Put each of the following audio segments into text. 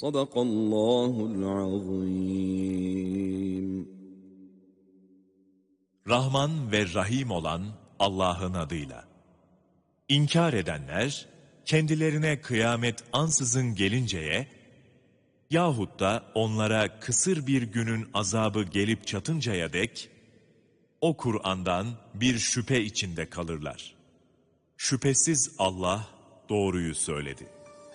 Sadakallahul azim. Rahman ve Rahim olan Allah'ın adıyla. İnkar edenler, kendilerine kıyamet ansızın gelinceye yahut da onlara kısır bir günün azabı gelip çatıncaya dek, o Kur'an'dan bir şüphe içinde kalırlar. Şüphesiz Allah doğruyu söyledi.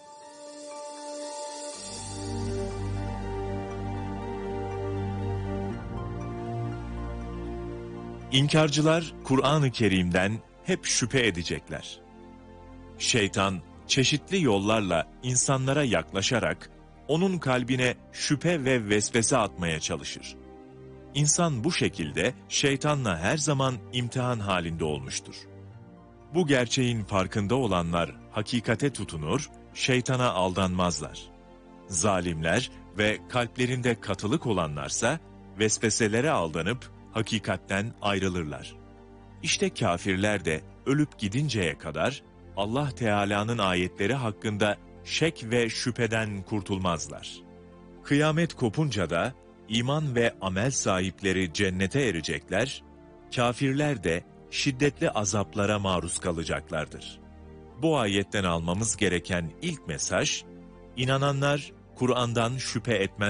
İnkarcılar Kur'an-ı Kerim'den hep şüphe edecekler. Şeytan çeşitli yollarla insanlara yaklaşarak onun kalbine şüphe ve vesvese atmaya çalışır. İnsan bu şekilde şeytanla her zaman imtihan halinde olmuştur. Bu gerçeğin farkında olanlar hakikate tutunur, şeytana aldanmazlar. Zalimler ve kalplerinde katılık olanlarsa vesveselere aldanıp hakikatten ayrılırlar. İşte kafirler de ölüp gidinceye kadar Allah Teala'nın ayetleri hakkında şek ve şüpheden kurtulmazlar. Kıyamet kopunca da iman ve amel sahipleri cennete erecekler, kafirler de şiddetli azaplara maruz kalacaklardır. Bu ayetten almamız gereken ilk mesaj, inananlar Kur'an'dan şüphe etmez.